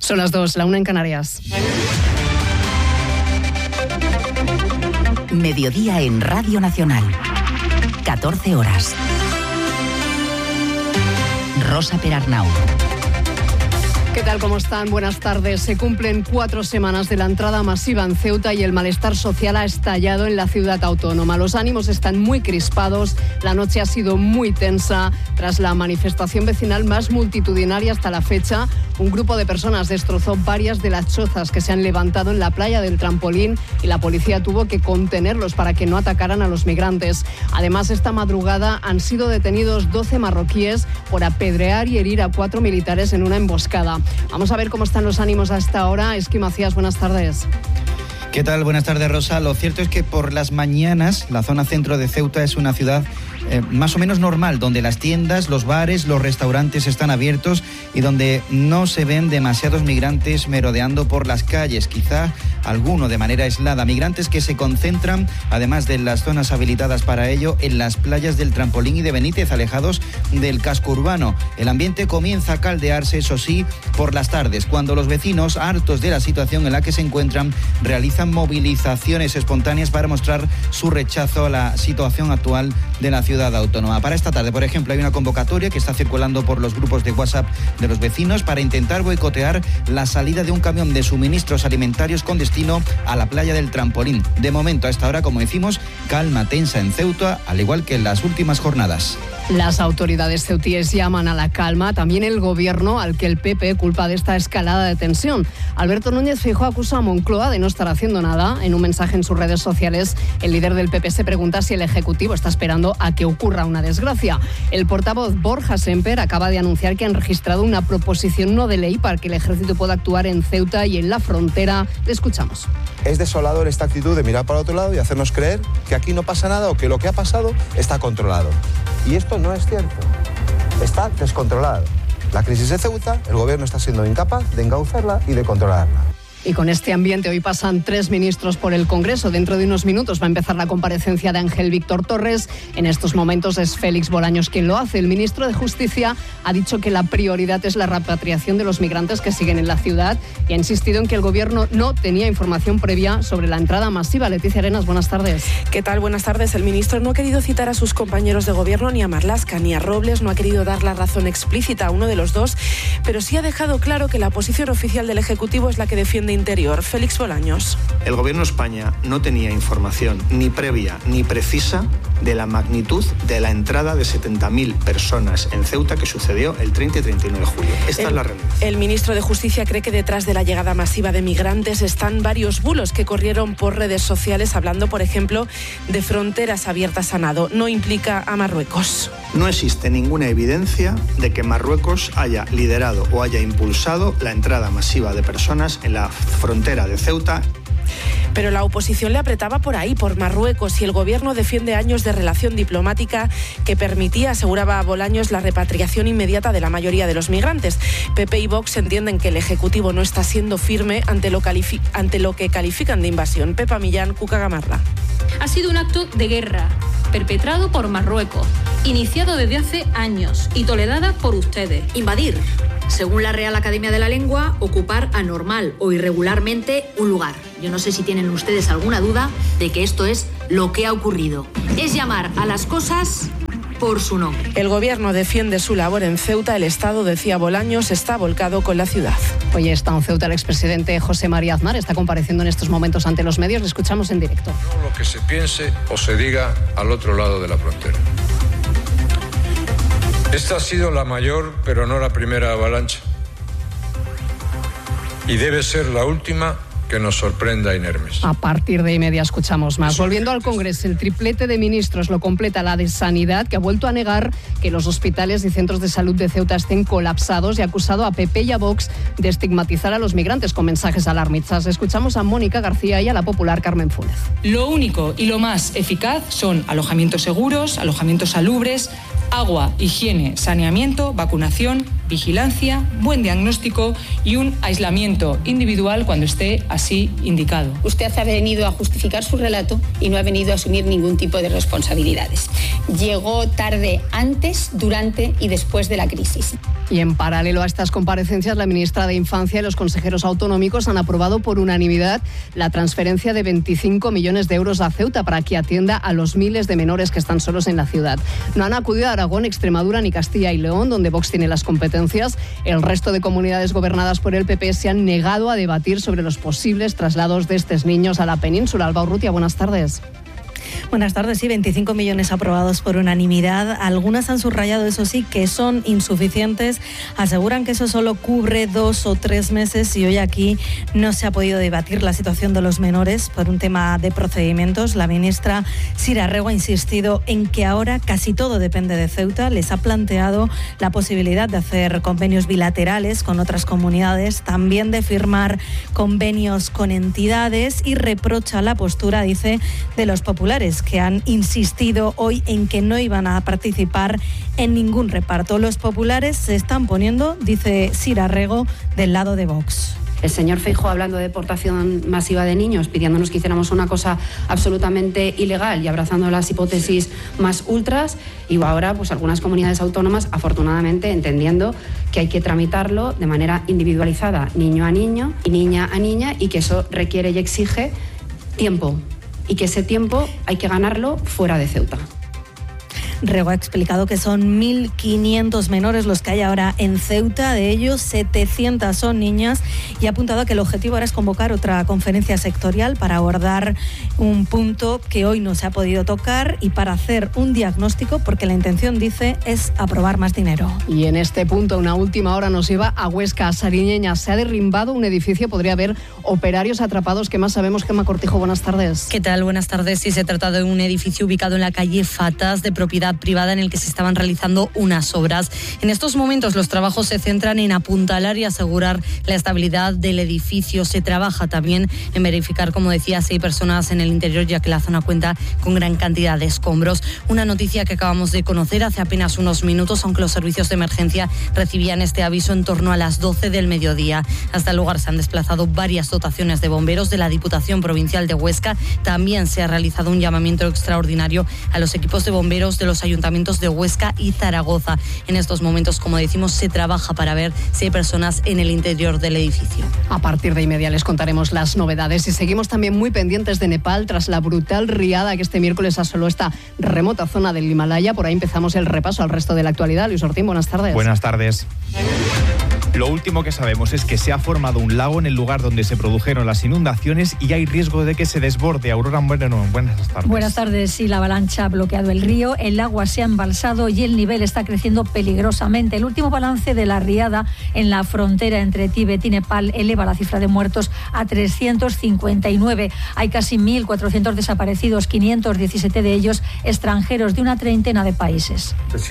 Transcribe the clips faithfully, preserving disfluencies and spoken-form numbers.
Son las dos, la una en Canarias. Mediodía en Radio Nacional. catorce horas. Rosa Perarnau. ¿Qué tal? ¿Cómo están? Buenas tardes. Se cumplen cuatro semanas de la entrada masiva en Ceuta y el malestar social ha estallado en la ciudad autónoma. Los ánimos están muy crispados, la noche ha sido muy tensa. Tras la manifestación vecinal más multitudinaria hasta la fecha, un grupo de personas destrozó varias de las chozas que se han levantado en la playa del Trampolín y la policía tuvo que contenerlos para que no atacaran a los migrantes. Además, esta madrugada han sido detenidos doce marroquíes por apedrear y herir a cuatro militares en una emboscada. Vamos a ver cómo están los ánimos a esta hora. Esqui Macías, buenas tardes. ¿Qué tal? Buenas tardes, Rosa. Lo cierto es que por las mañanas la zona centro de Ceuta es una ciudad eh, más o menos normal, donde las tiendas, los bares, los restaurantes están abiertos y donde no se ven demasiados migrantes merodeando por las calles, quizá alguno de manera aislada. Migrantes que se concentran, además de las zonas habilitadas para ello, en las playas del Trampolín y de Benítez, alejados del casco urbano. El ambiente comienza a caldearse, eso sí, por las tardes, cuando los vecinos, hartos de la situación en la que se encuentran, realizan movilizaciones espontáneas para mostrar su rechazo a la situación actual de la ciudad autónoma. Para esta tarde, por ejemplo, hay una convocatoria que está circulando por los grupos de WhatsApp de los vecinos para intentar boicotear la salida de un camión de suministros alimentarios con destino a la playa del Trampolín. De momento, a esta hora, como decimos, calma tensa en Ceuta, al igual que en las últimas jornadas. Las autoridades ceutíes llaman a la calma, también el gobierno, al que el P P culpa de esta escalada de tensión. Alberto Núñez Feijóo acusa a Moncloa de no estar haciendo nada. En un mensaje en sus redes sociales, el líder del P P se pregunta si el Ejecutivo está esperando a que ocurra una desgracia. El portavoz Borja Semper acaba de anunciar que han registrado una proposición no de ley para que el Ejército pueda actuar en Ceuta y en la frontera. Le escuchamos. Es desolador esta actitud de mirar para otro lado y hacernos creer que aquí no pasa nada o que lo que ha pasado está controlado. Y esto no es cierto. Está descontrolado. La crisis de Ceuta, el gobierno está siendo incapaz de encauzarla y de controlarla. Y con este ambiente hoy pasan tres ministros por el Congreso. Dentro de unos minutos va a empezar la comparecencia de Ángel Víctor Torres. En estos momentos es Félix Bolaños quien lo hace. El ministro de Justicia ha dicho que la prioridad es la repatriación de los migrantes que siguen en la ciudad y ha insistido en que el gobierno no tenía información previa sobre la entrada masiva. Leticia Arenas, buenas tardes. ¿Qué tal? Buenas tardes. El ministro no ha querido citar a sus compañeros de gobierno, ni a Marlaska ni a Robles, no ha querido dar la razón explícita a uno de los dos, pero sí ha dejado claro que la posición oficial del Ejecutivo es la que defiende Interior. Félix Bolaños. El Gobierno de España no tenía información ni previa ni precisa de la magnitud de la entrada de setenta mil personas en Ceuta que sucedió el treinta y treinta y nueve de julio. Esta el, es la realidad. El ministro de Justicia cree que detrás de la llegada masiva de migrantes están varios bulos que corrieron por redes sociales, hablando, por ejemplo, de fronteras abiertas a nado. No implica a Marruecos. No existe ninguna evidencia de que Marruecos haya liderado o haya impulsado la entrada masiva de personas en la frontera de Ceuta. Pero la oposición le apretaba por ahí, por Marruecos, y el gobierno defiende años de relación diplomática que permitía, aseguraba a Bolaños, la repatriación inmediata de la mayoría de los migrantes. P P y Vox entienden que el Ejecutivo no está siendo firme ante lo, califi- ante lo que califican de invasión. Pepa Millán, Cuca Gamarra. Ha sido un acto de guerra perpetrado por Marruecos, iniciado desde hace años y tolerada por ustedes. Invadir, según la Real Academia de la Lengua, ocupar anormal o irregularmente un lugar. Yo no sé si tienen ustedes alguna duda de que esto es lo que ha ocurrido. Es llamar a las cosas por su nombre. El gobierno defiende su labor en Ceuta. El Estado, decía Bolaños, está volcado con la ciudad. Hoy está en Ceuta el expresidente José María Aznar. Está compareciendo en estos momentos ante los medios. Le escuchamos en directo. No lo que se piense o se diga al otro lado de la frontera. Esta ha sido la mayor, pero no la primera avalancha. Y debe ser la última que nos sorprenda inermes. A partir de media escuchamos más. Volviendo al Congreso, el triplete de ministros lo completa la de Sanidad, que ha vuelto a negar que los hospitales y centros de salud de Ceuta estén colapsados y ha acusado a P P y a Vox de estigmatizar a los migrantes con mensajes alarmistas. Escuchamos a Mónica García y a la popular Carmen Funes. Lo único y lo más eficaz son alojamientos seguros, alojamientos salubres, agua, higiene, saneamiento, vacunación, vigilancia, buen diagnóstico y un aislamiento individual cuando esté así indicado. Usted ha venido a justificar su relato y no ha venido a asumir ningún tipo de responsabilidades. Llegó tarde antes, durante y después de la crisis. Y en paralelo a estas comparecencias, la ministra de Infancia y los consejeros autonómicos han aprobado por unanimidad la transferencia de veinticinco millones de euros a Ceuta para que atienda a los miles de menores que están solos en la ciudad. No han acudido a Aragón, Extremadura ni Castilla y León, donde Vox tiene las competencias. El resto de comunidades gobernadas por el P P se han negado a debatir sobre los posibles traslados de estos niños a la península. Alba Urrutia, buenas tardes. Buenas tardes. Sí, veinticinco millones aprobados por unanimidad. Algunas han subrayado, eso sí, que son insuficientes. Aseguran que eso solo cubre dos o tres meses y hoy aquí no se ha podido debatir la situación de los menores por un tema de procedimientos. La ministra Sira Rego ha insistido en que ahora casi todo depende de Ceuta. Les ha planteado la posibilidad de hacer convenios bilaterales con otras comunidades, también de firmar convenios con entidades y reprocha la postura, dice, de los populares, que han insistido hoy en que no iban a participar en ningún reparto. Los populares se están poniendo, dice Sira Rego, del lado de Vox. El señor Feijóo hablando de deportación masiva de niños, pidiéndonos que hiciéramos una cosa absolutamente ilegal y abrazando las hipótesis más ultras, y ahora pues algunas comunidades autónomas, afortunadamente, entendiendo que hay que tramitarlo de manera individualizada, niño a niño y niña a niña, y que eso requiere y exige tiempo, y que ese tiempo hay que ganarlo fuera de Ceuta. Rego ha explicado que son mil quinientos menores los que hay ahora en Ceuta, de ellos setecientas son niñas, y ha apuntado a que el objetivo ahora es convocar otra conferencia sectorial para abordar un punto que hoy no se ha podido tocar y para hacer un diagnóstico, porque la intención, dice, es aprobar más dinero. Y en este punto, una última hora nos lleva a Huesca, a Sariñeña. Se ha derrimbado un edificio, podría haber operarios atrapados. ¿Qué más sabemos? Gemma Cortijo, buenas tardes. ¿Qué tal? Buenas tardes. Sí, se trata de un edificio ubicado en la calle Fatas, de propiedad privada, en el que se estaban realizando unas obras. En estos momentos los trabajos se centran en apuntalar y asegurar la estabilidad del edificio. Se trabaja también en verificar, como decía, si hay personas en el interior, ya que la zona cuenta con gran cantidad de escombros. Una noticia que acabamos de conocer hace apenas unos minutos, aunque los servicios de emergencia recibían este aviso en torno a las doce del mediodía. Hasta el lugar se han desplazado varias dotaciones de bomberos de la Diputación Provincial de Huesca. También se ha realizado un llamamiento extraordinario a los equipos de bomberos de los ayuntamientos de Huesca y Zaragoza. En estos momentos, como decimos, se trabaja para ver si hay personas en el interior del edificio. A partir de inmediato les contaremos las novedades y seguimos también muy pendientes de Nepal tras la brutal riada que este miércoles asoló esta remota zona del Himalaya. Por ahí empezamos el repaso al resto de la actualidad. Luis Ortín, buenas tardes. Buenas tardes. Lo último que sabemos es que se ha formado un lago en el lugar donde se produjeron las inundaciones y hay riesgo de que se desborde. Aurora Moreno, buenas tardes. Buenas tardes. Sí, la avalancha ha bloqueado el río, el agua se ha embalsado y el nivel está creciendo peligrosamente. El último balance de la riada en la frontera entre Tíbet y Nepal eleva la cifra de muertos a trescientos cincuenta y nueve. Hay casi mil cuatrocientos desaparecidos, quinientos diecisiete de ellos extranjeros de una treintena de países.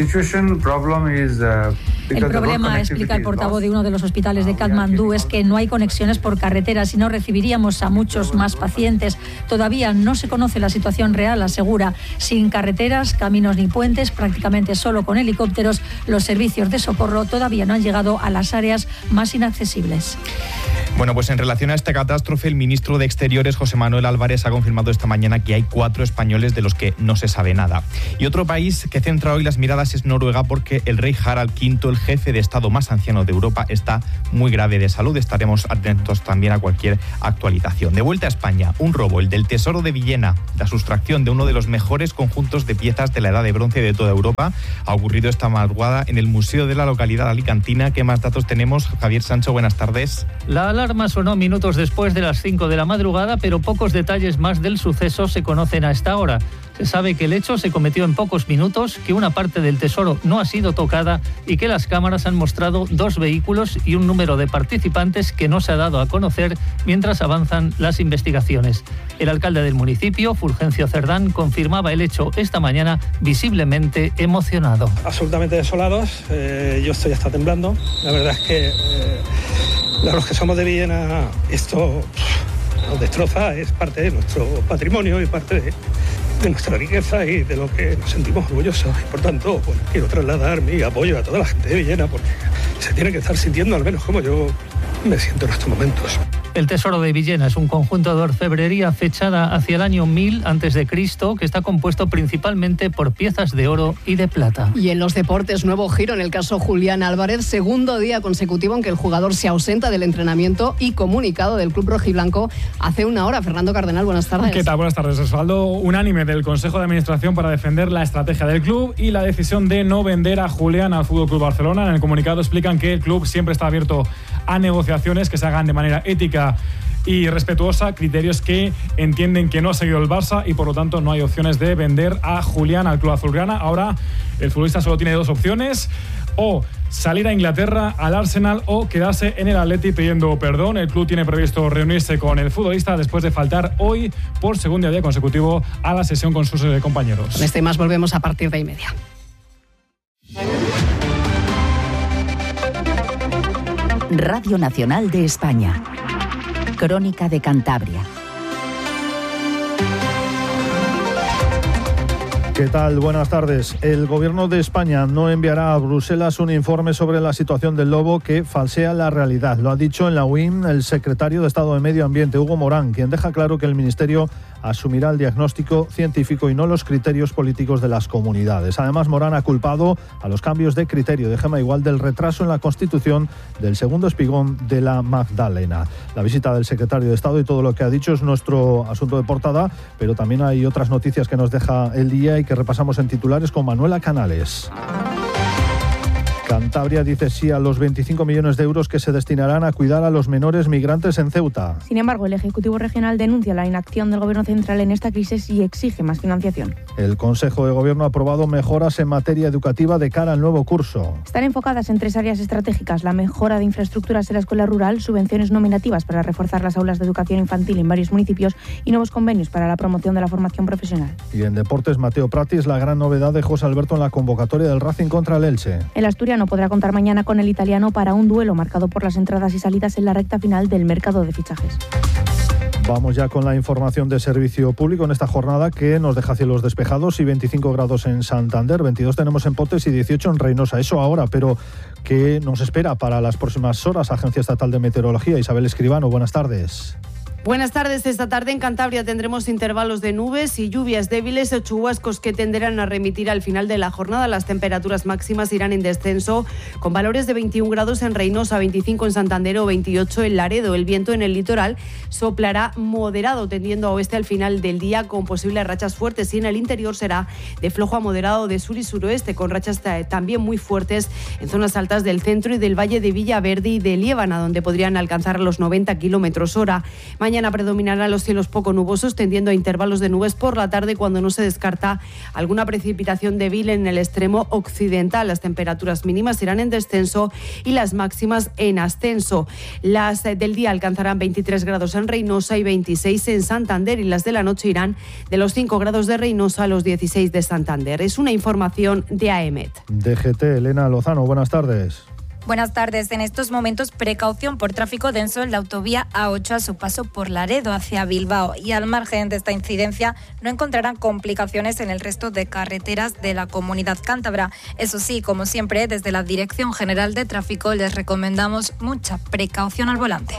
El problema, explica el portavoz de uno de los hospitales de Katmandú, es que no hay conexiones por carretera, si no recibiríamos a muchos más pacientes. Todavía no se conoce la situación real, asegura. Sin carreteras, caminos ni puentes, prácticamente solo con helicópteros, los servicios de socorro todavía no han llegado a las áreas más inaccesibles. Bueno, pues en relación a esta catástrofe, el ministro de Exteriores, José Manuel Álvarez, ha confirmado esta mañana que hay cuatro españoles de los que no se sabe nada. Y otro país que centra hoy las miradas es Noruega, porque el rey Harald quinto, el jefe de Estado más anciano de Europa, está muy grave de salud. Estaremos atentos también a cualquier actualización. De vuelta a España, un robo, el del Tesoro de Villena, la sustracción de uno de los mejores conjuntos de piezas de la Edad de Bronce de toda Europa, ha ocurrido esta madrugada en el museo de la localidad alicantina. ¿Qué más datos tenemos? Javier Sancho, buenas tardes. La alarma sonó minutos después de las cinco de la madrugada, pero pocos detalles más del suceso se conocen a esta hora. Se sabe que el hecho se cometió en pocos minutos, que una parte del tesoro no ha sido tocada y que las cámaras han mostrado dos vehículos y un número de participantes que no se ha dado a conocer mientras avanzan las investigaciones. El alcalde del municipio, Fulgencio Cerdán, confirmaba el hecho esta mañana, visiblemente emocionado. Absolutamente desolados, eh, yo estoy hasta temblando. La verdad es que eh, los que somos de Villena, esto nos destroza, es parte de nuestro patrimonio y parte de, de nuestra riqueza y de lo que nos sentimos orgullosos. Y por tanto, bueno, quiero trasladar mi apoyo a toda la gente de Villena porque se tiene que estar sintiendo al menos como yo me siento en estos momentos. El Tesoro de Villena es un conjunto de orfebrería fechada hacia el año mil antes de Cristo que está compuesto principalmente por piezas de oro y de plata. Y en los deportes, nuevo giro en el caso Julián Álvarez, segundo día consecutivo en que el jugador se ausenta del entrenamiento y comunicado del club rojiblanco hace una hora. Fernando Cardenal, buenas tardes. ¿Qué tal? Buenas tardes. Respaldo unánime del Consejo de Administración para defender la estrategia del club y la decisión de no vender a Julián al F C Barcelona. En el comunicado explican que el club siempre está abierto a negociaciones que se hagan de manera ética y respetuosa, criterios que entienden que no ha seguido el Barça y por lo tanto no hay opciones de vender a Julián al club azulgrana. Ahora el futbolista solo tiene dos opciones: o salir a Inglaterra al Arsenal o quedarse en el Atleti pidiendo perdón. El club tiene previsto reunirse con el futbolista después de faltar hoy por segundo día consecutivo a la sesión con sus compañeros. Con este y más volvemos a partir de y media. Radio Nacional de España. Crónica de Cantabria. ¿Qué tal? Buenas tardes. El Gobierno de España no enviará a Bruselas un informe sobre la situación del lobo que falsea la realidad. Lo ha dicho en la U I M el secretario de Estado de Medio Ambiente, Hugo Morán, quien deja claro que el Ministerio asumirá el diagnóstico científico y no los criterios políticos de las comunidades. Además, Morán ha culpado a los cambios de criterio de Gema Igual del retraso en la constitución del segundo espigón de la Magdalena. La visita del secretario de Estado y todo lo que ha dicho es nuestro asunto de portada, pero también hay otras noticias que nos deja el día y que repasamos en titulares con Manuela Canales. Cantabria dice sí a los veinticinco millones de euros que se destinarán a cuidar a los menores migrantes en Ceuta. Sin embargo, el Ejecutivo Regional denuncia la inacción del Gobierno central en esta crisis y exige más financiación. El Consejo de Gobierno ha aprobado mejoras en materia educativa de cara al nuevo curso. Están enfocadas en tres áreas estratégicas: la mejora de infraestructuras en la escuela rural, subvenciones nominativas para reforzar las aulas de educación infantil en varios municipios y nuevos convenios para la promoción de la formación profesional. Y en deportes, Mateo Prati es la gran novedad de José Alberto en la convocatoria del Racing contra el Elche. El asturiano podrá contar mañana con el italiano para un duelo marcado por las entradas y salidas en la recta final del mercado de fichajes. Vamos ya con la información de servicio público en esta jornada que nos deja cielos despejados y veinticinco grados en Santander, veintidós tenemos en Potes y dieciocho en Reynosa. Eso ahora, pero ¿qué nos espera para las próximas horas? Agencia Estatal de Meteorología, Isabel Escribano, buenas tardes. Buenas tardes. Esta tarde en Cantabria tendremos intervalos de nubes y lluvias débiles o chubascos que tenderán a remitir al final de la jornada. Las temperaturas máximas irán en descenso con valores de veintiún grados en Reynosa, veinticinco en Santander o veintiocho en Laredo. El viento en el litoral soplará moderado tendiendo a oeste al final del día con posibles rachas fuertes y en el interior será de flojo a moderado de sur y suroeste con rachas también muy fuertes en zonas altas del centro y del valle de Villaverde y de Liébana, donde podrían alcanzar los noventa kilómetros hora. Mañana Mañana predominarán los cielos poco nubosos, tendiendo a intervalos de nubes por la tarde cuando no se descarta alguna precipitación débil en el extremo occidental. Las temperaturas mínimas irán en descenso y las máximas en ascenso. Las del día alcanzarán veintitrés grados en Reynosa y veintiséis en Santander y las de la noche irán de los cinco grados de Reynosa a los dieciséis de Santander. Es una información de AEMET. D G T, Elena Lozano, buenas tardes. Buenas tardes. En estos momentos, precaución por tráfico denso en la autovía A ocho a su paso por Laredo hacia Bilbao. Y al margen de esta incidencia, no encontrarán complicaciones en el resto de carreteras de la comunidad cántabra. Eso sí, como siempre, desde la Dirección General de Tráfico les recomendamos mucha precaución al volante.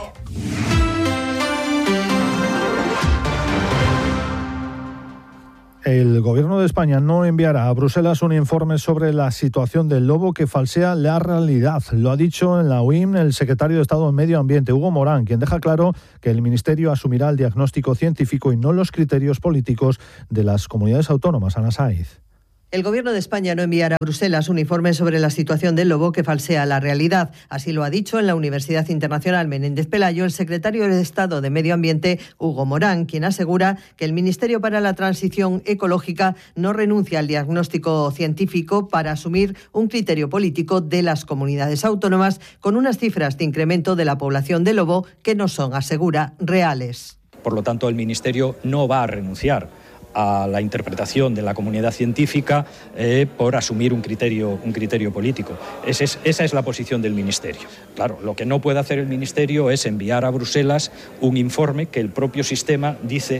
El Gobierno de España no enviará a Bruselas un informe sobre la situación del lobo que falsea la realidad. Lo ha dicho en la U I M el secretario de Estado de Medio Ambiente, Hugo Morán, quien deja claro que el Ministerio asumirá el diagnóstico científico y no los criterios políticos de las comunidades autónomas. Ana Saiz. El Gobierno de España no enviará a Bruselas un informe sobre la situación del lobo que falsea la realidad. Así lo ha dicho en la Universidad Internacional Menéndez Pelayo el secretario de Estado de Medio Ambiente, Hugo Morán, quien asegura que el Ministerio para la Transición Ecológica no renuncia al diagnóstico científico para asumir un criterio político de las comunidades autónomas con unas cifras de incremento de la población de lobo que no son, asegura, reales. Por lo tanto, el Ministerio no va a renunciar a la interpretación de la comunidad científica eh, por asumir un criterio, un criterio político. Ese es, esa es la posición del Ministerio. Claro, lo que no puede hacer el Ministerio es enviar a Bruselas un informe que el propio sistema dice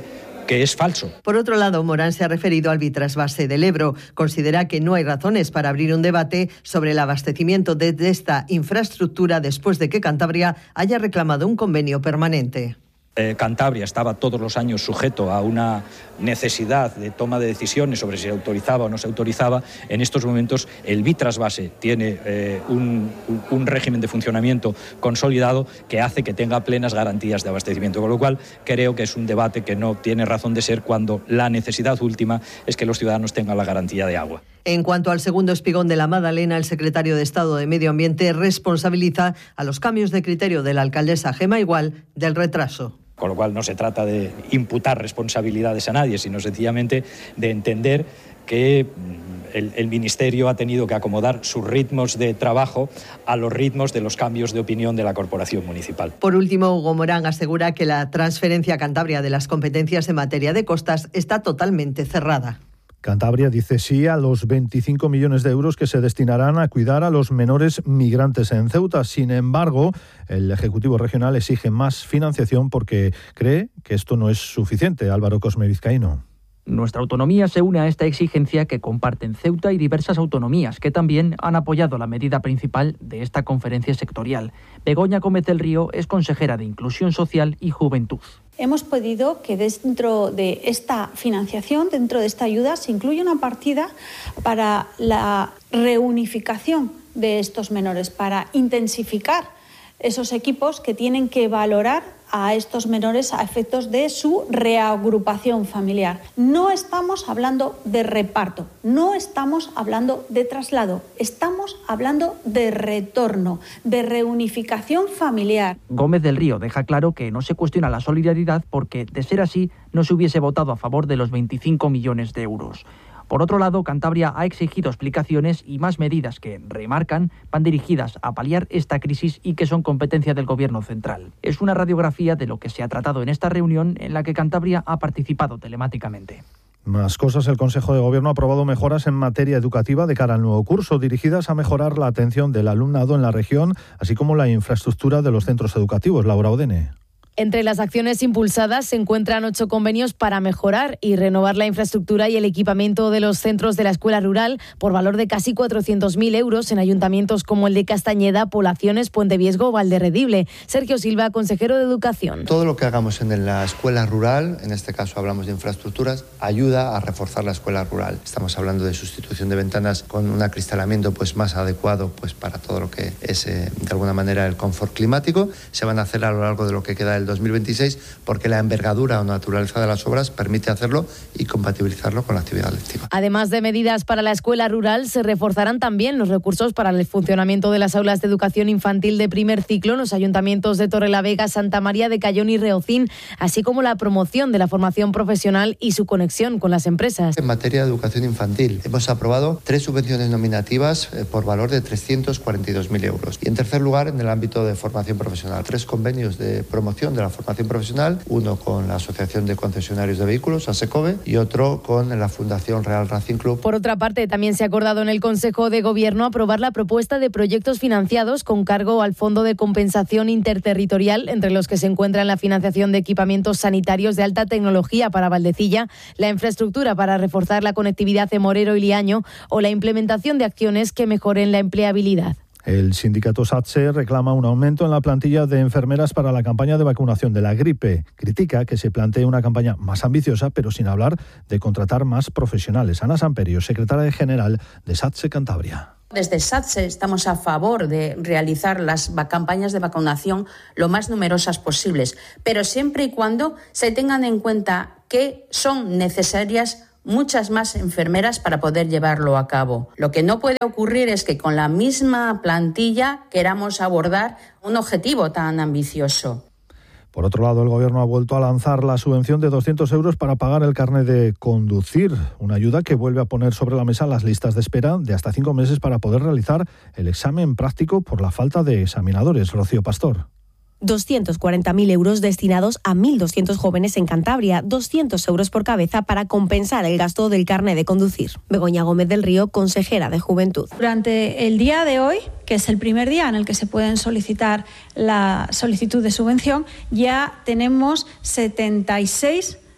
que es falso. Por otro lado, Morán se ha referido al bitrasvase del Ebro. Considera que no hay razones para abrir un debate sobre el abastecimiento de esta infraestructura después de que Cantabria haya reclamado un convenio permanente. Eh, Cantabria estaba todos los años sujeto a una necesidad de toma de decisiones sobre si se autorizaba o no se autorizaba. En estos momentos el bitrasvase tiene eh, un, un, un régimen de funcionamiento consolidado que hace que tenga plenas garantías de abastecimiento, con lo cual creo que es un debate que no tiene razón de ser cuando la necesidad última es que los ciudadanos tengan la garantía de agua. En cuanto al segundo espigón de la Madalena, el secretario de Estado de Medio Ambiente responsabiliza a los cambios de criterio de la alcaldesa Gemma Igual del retraso. Con lo cual no se trata de imputar responsabilidades a nadie, sino sencillamente de entender que el, el Ministerio ha tenido que acomodar sus ritmos de trabajo a los ritmos de los cambios de opinión de la Corporación Municipal. Por último, Hugo Morán asegura que la transferencia a Cantabria de las competencias en materia de costas está totalmente cerrada. Cantabria dice sí a los veinticinco millones de euros que se destinarán a cuidar a los menores migrantes en Ceuta. Sin embargo, el Ejecutivo Regional exige más financiación porque cree que esto no es suficiente. Álvaro Cosme Vizcaíno. Nuestra autonomía se une a esta exigencia que comparten Ceuta y diversas autonomías que también han apoyado la medida principal de esta conferencia sectorial. Begoña Gómez del Río es consejera de Inclusión Social y Juventud. Hemos pedido que dentro de esta financiación, dentro de esta ayuda, se incluya una partida para la reunificación de estos menores, para intensificar esos equipos que tienen que valorar a estos menores a efectos de su reagrupación familiar. No estamos hablando de reparto, no estamos hablando de traslado, estamos hablando de retorno, de reunificación familiar. Gómez del Río deja claro que no se cuestiona la solidaridad porque, de ser así, no se hubiese votado a favor de los veinticinco millones de euros. Por otro lado, Cantabria ha exigido explicaciones y más medidas que, remarcan, van dirigidas a paliar esta crisis y que son competencia del Gobierno central. Es una radiografía de lo que se ha tratado en esta reunión en la que Cantabria ha participado telemáticamente. Más cosas, el Consejo de Gobierno ha aprobado mejoras en materia educativa de cara al nuevo curso, dirigidas a mejorar la atención del alumnado en la región, así como la infraestructura de los centros educativos. Laura Odene. Entre las acciones impulsadas se encuentran ocho convenios para mejorar y renovar la infraestructura y el equipamiento de los centros de la escuela rural por valor de casi cuatrocientos mil euros en ayuntamientos como el de Castañeda, Poblaciones, Puente Viesgo o Valderredible. Sergio Silva, consejero de Educación. Todo lo que hagamos en la escuela rural, en este caso hablamos de infraestructuras, ayuda a reforzar la escuela rural. Estamos hablando de sustitución de ventanas con un acristalamiento pues, más adecuado pues, para todo lo que es eh, de alguna manera el confort climático. Se van a hacer a lo largo de lo que queda del dos mil veintiséis porque la envergadura o naturaleza de las obras permite hacerlo y compatibilizarlo con la actividad lectiva. Además de medidas para la escuela rural, se reforzarán también los recursos para el funcionamiento de las aulas de educación infantil de primer ciclo en los ayuntamientos de Torrelavega, Santa María de Cayón y Reocín, así como la promoción de la formación profesional y su conexión con las empresas. En materia de educación infantil hemos aprobado tres subvenciones nominativas por valor de trescientos cuarenta y dos mil euros. Y en tercer lugar, en el ámbito de formación profesional, tres convenios de promoción de la formación profesional, uno con la Asociación de Concesionarios de Vehículos, ASECOVE, y otro con la Fundación Real Racing Club. Por otra parte, también se ha acordado en el Consejo de Gobierno aprobar la propuesta de proyectos financiados con cargo al Fondo de Compensación Interterritorial, entre los que se encuentran la financiación de equipamientos sanitarios de alta tecnología para Valdecilla, la infraestructura para reforzar la conectividad de Morero y Liaño o la implementación de acciones que mejoren la empleabilidad. El sindicato SATSE reclama un aumento en la plantilla de enfermeras para la campaña de vacunación de la gripe. Critica que se plantee una campaña más ambiciosa, pero sin hablar de contratar más profesionales. Ana Samperio, secretaria general de SATSE Cantabria. Desde SATSE estamos a favor de realizar las campañas de vacunación lo más numerosas posibles, pero siempre y cuando se tengan en cuenta que son necesarias muchas más enfermeras para poder llevarlo a cabo. Lo que no puede ocurrir es que con la misma plantilla queramos abordar un objetivo tan ambicioso. Por otro lado, el Gobierno ha vuelto a lanzar la subvención de doscientos euros para pagar el carnet de conducir, una ayuda que vuelve a poner sobre la mesa las listas de espera de hasta cinco meses para poder realizar el examen práctico por la falta de examinadores. Rocío Pastor. doscientos cuarenta mil euros destinados a mil doscientos jóvenes en Cantabria, doscientos euros por cabeza para compensar el gasto del carnet de conducir. Begoña Gómez del Río, consejera de Juventud. Durante el día de hoy, que es el primer día en el que se pueden solicitar la solicitud de subvención, ya tenemos setenta y seis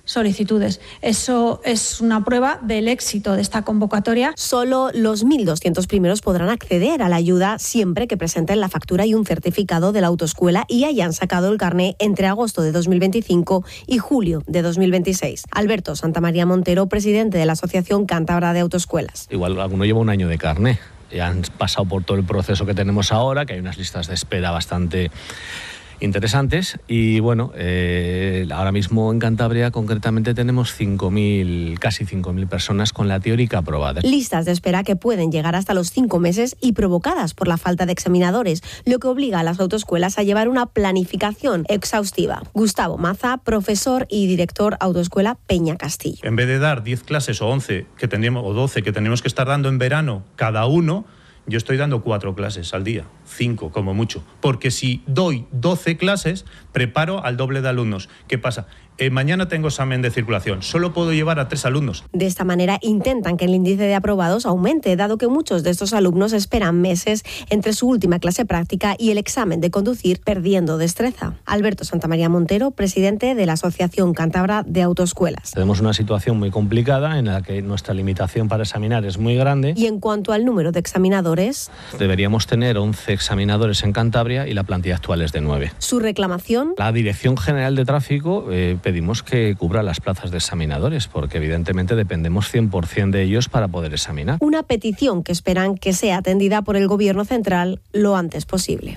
solicitudes. Eso es una prueba del éxito de esta convocatoria. Solo los mil doscientos primeros podrán acceder a la ayuda siempre que presenten la factura y un certificado de la autoescuela y hayan sacado el carné entre agosto de dos mil veinticinco y julio de dos mil veintiséis. Alberto Santamaría Montero, presidente de la Asociación Cántabra de Autoescuelas. Igual alguno lleva un año de carné. Ya han pasado por todo el proceso que tenemos ahora, que hay unas listas de espera bastante interesantes y bueno, eh, ahora mismo en Cantabria concretamente tenemos cinco mil, casi cinco mil personas con la teórica aprobada. Listas de espera que pueden llegar hasta los cinco meses y provocadas por la falta de examinadores, lo que obliga a las autoescuelas a llevar una planificación exhaustiva. Gustavo Maza, profesor y director Autoescuela Peña Castillo. En vez de dar diez clases o once que tendríamos, o doce que tenemos que estar dando en verano cada uno, yo estoy dando cuatro clases al día, cinco como mucho, porque si doy doce clases, preparo al doble de alumnos. ¿Qué pasa? Eh, mañana tengo examen de circulación, solo puedo llevar a tres alumnos. De esta manera intentan que el índice de aprobados aumente, dado que muchos de estos alumnos esperan meses entre su última clase práctica y el examen de conducir, perdiendo destreza. Alberto Santamaría Montero, presidente de la Asociación Cántabra de Autoescuelas. Tenemos una situación muy complicada en la que nuestra limitación para examinar es muy grande. Y en cuanto al número de examinadores, deberíamos tener once examinadores en Cantabria y la plantilla actual es de nueve. Su reclamación. La Dirección General de Tráfico eh, pedimos que cubra las plazas de examinadores, porque evidentemente dependemos cien por ciento de ellos para poder examinar. Una petición que esperan que sea atendida por el Gobierno central lo antes posible.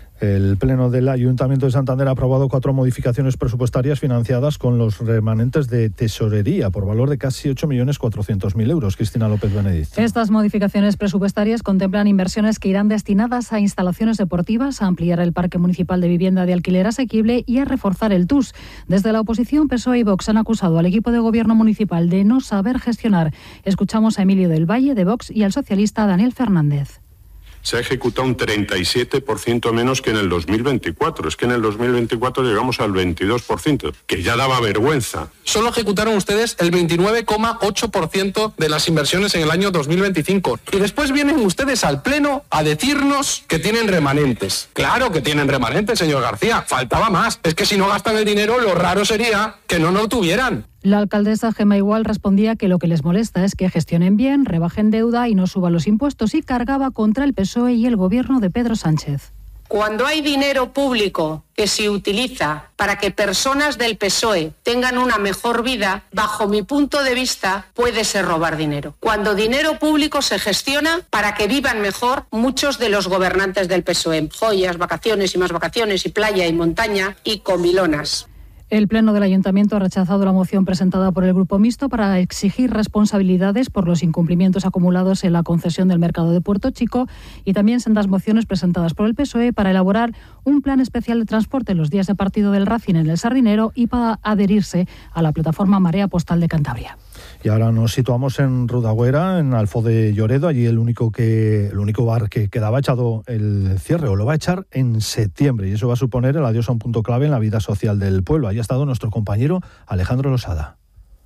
El Pleno del Ayuntamiento de Santander ha aprobado cuatro modificaciones presupuestarias financiadas con los remanentes de tesorería por valor de casi ocho millones cuatrocientos mil euros. Cristina López Benedict. Estas modificaciones presupuestarias contemplan inversiones que irán destinadas a instalaciones deportivas, a ampliar el parque municipal de vivienda de alquiler asequible y a reforzar el T U S. Desde la oposición, P S O E y Vox han acusado al equipo de gobierno municipal de no saber gestionar. Escuchamos a Emilio del Valle, de Vox, y al socialista Daniel Fernández. Se ha ejecutado un treinta y siete por ciento menos que en el dos mil veinticuatro. Es que en el dos mil veinticuatro llegamos al veintidós por ciento, que ya daba vergüenza. Solo ejecutaron ustedes el veintinueve coma ocho por ciento de las inversiones en el año dos mil veinticinco. Y después vienen ustedes al Pleno a decirnos que tienen remanentes. Claro que tienen remanentes, señor García. Faltaba más. Es que si no gastan el dinero, lo raro sería que no lo tuvieran. La alcaldesa Gemma Igual respondía que lo que les molesta es que gestionen bien, rebajen deuda y no suban los impuestos, y cargaba contra el P S O E y el gobierno de Pedro Sánchez. Cuando hay dinero público que se utiliza para que personas del P S O E tengan una mejor vida, bajo mi punto de vista, puede ser robar dinero. Cuando dinero público se gestiona para que vivan mejor muchos de los gobernantes del P S O E. Joyas, vacaciones y más vacaciones, y playa y montaña y comilonas. El Pleno del Ayuntamiento ha rechazado la moción presentada por el Grupo Mixto para exigir responsabilidades por los incumplimientos acumulados en la concesión del mercado de Puerto Chico, y también sendas mociones presentadas por el P S O E para elaborar un plan especial de transporte en los días de partido del Racing en el Sardinero y para adherirse a la plataforma Marea Postal de Cantabria. Y ahora nos situamos en Rudagüera, en Alfo de Lloredo. Allí el único que el único bar que quedaba echado el cierre, o lo va a echar en septiembre, y eso va a suponer el adiós a un punto clave en la vida social del pueblo. Ahí ha estado nuestro compañero Alejandro Losada.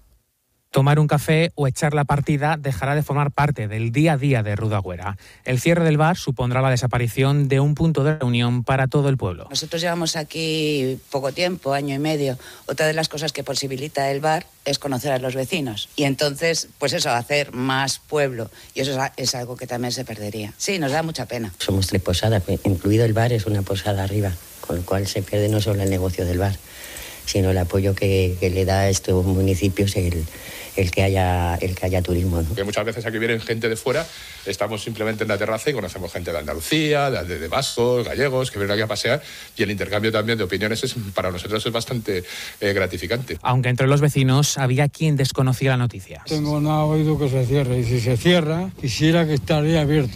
Tomar un café o echar la partida dejará de formar parte del día a día de Rudagüera. El cierre del bar supondrá la desaparición de un punto de reunión para todo el pueblo. Nosotros llevamos aquí poco tiempo, año y medio. Otra de las cosas que posibilita el bar es conocer a los vecinos. Y entonces, pues eso, hacer más pueblo. Y eso es algo que también se perdería. Sí, nos da mucha pena. Somos tres posadas, incluido el bar, es una posada arriba, con lo cual se pierde no solo el negocio del bar, sino el apoyo que, que le da a estos municipios el, el que haya el que haya turismo, ¿no? Porque muchas veces aquí vienen gente de fuera, estamos simplemente en la terraza y conocemos gente de Andalucía, de, de vascos, gallegos, que vienen aquí a pasear, y el intercambio también de opiniones es, para nosotros es bastante eh, gratificante. Aunque entre los vecinos había quien desconocía la noticia. Tengo nada oído que se cierre, y si se cierra, quisiera que estaría abierto.